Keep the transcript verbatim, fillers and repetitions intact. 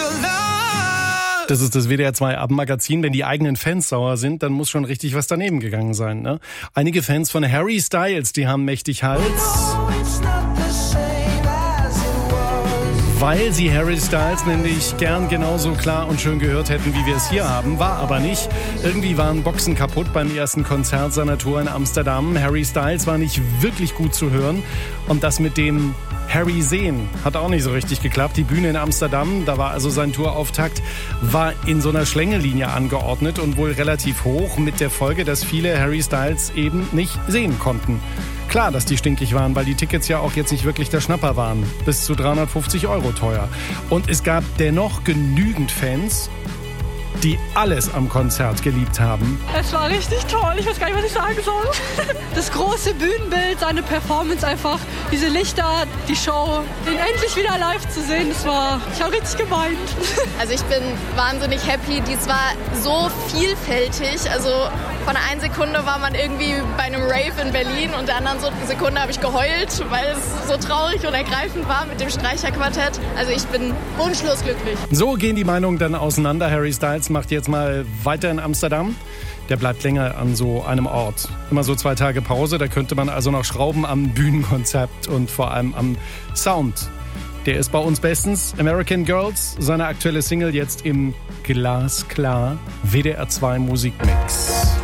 Das ist das W D R zwei Abendmagazin. Wenn die eigenen Fans sauer sind, dann muss schon richtig was daneben gegangen sein, ne? Einige Fans von Harry Styles, die haben mächtig Hals, weil sie Harry Styles nämlich gern genauso klar und schön gehört hätten, wie wir es hier haben. War aber nicht. Irgendwie waren Boxen kaputt beim ersten Konzert seiner Tour in Amsterdam. Harry Styles war nicht wirklich gut zu hören. Und das mit dem Harry sehen hat auch nicht so richtig geklappt. Die Bühne in Amsterdam, da war also sein Tourauftakt, war in so einer Schlängelinie angeordnet und wohl relativ hoch, mit der Folge, dass viele Harry Styles eben nicht sehen konnten. Klar, dass die stinkig waren, weil die Tickets ja auch jetzt nicht wirklich der Schnapper waren. Bis zu dreihundertfünfzig Euro teuer. Und es gab dennoch genügend Fans, die alles am Konzert geliebt haben. Es war richtig toll, ich weiß gar nicht, was ich sagen soll. Das große Bühnenbild, seine Performance einfach, diese Lichter, die Show, den endlich wieder live zu sehen, das war, ich habe richtig geweint. Also ich bin wahnsinnig happy, dies war so vielfältig, also von der einen Sekunde war man irgendwie bei einem Rave in Berlin und der anderen Sekunde habe ich geheult, weil es so traurig und ergreifend war mit dem Streicherquartett. Also ich bin wunschlos glücklich. So gehen die Meinungen dann auseinander. Harry Styles macht jetzt mal weiter in Amsterdam. Der bleibt länger an so einem Ort. Immer so zwei Tage Pause, da könnte man also noch schrauben am Bühnenkonzept und vor allem am Sound. Der ist bei uns bestens. American Girls, seine aktuelle Single jetzt im glasklar W D R zwei Musikmix.